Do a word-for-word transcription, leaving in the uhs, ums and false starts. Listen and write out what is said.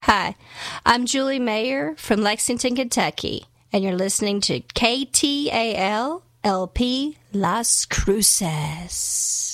Hi, I'm Julie Mayer from Lexington, Kentucky, and you're listening to K T A L L P Las Cruces.